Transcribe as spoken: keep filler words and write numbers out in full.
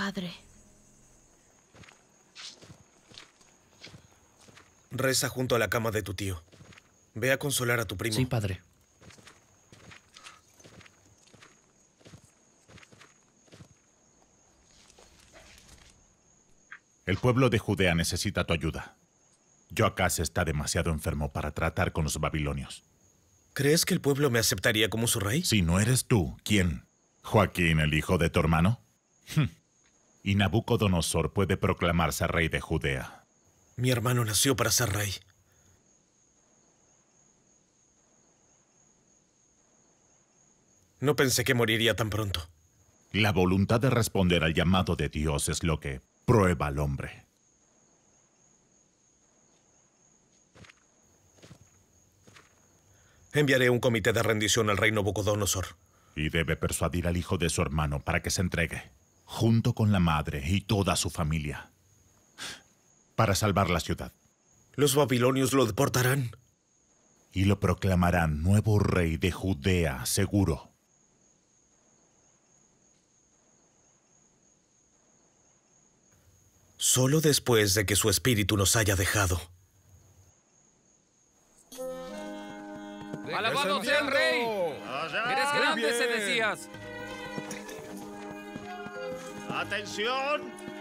padre. Reza junto a la cama de tu tío. Ve a consolar a tu primo. Sí, padre. El pueblo de Judea necesita tu ayuda. Joacás está demasiado enfermo para tratar con los babilonios. ¿Crees que el pueblo me aceptaría como su rey? Si no eres tú, ¿quién? ¿Joaquín, el hijo de tu hermano? Y Nabucodonosor puede proclamarse rey de Judea. Mi hermano nació para ser rey. No pensé que moriría tan pronto. La voluntad de responder al llamado de Dios es lo que prueba al hombre. Enviaré un comité de rendición al rey Nabucodonosor. Y debe persuadir al hijo de su hermano para que se entregue, junto con la madre y toda su familia, para salvar la ciudad. ¿Los babilonios lo deportarán? Y lo proclamarán nuevo rey de Judea, seguro. Solo después de que su espíritu nos haya dejado. ¡Alabado sea el rey! ¡Eres grande, Sedecías! ¡Atención!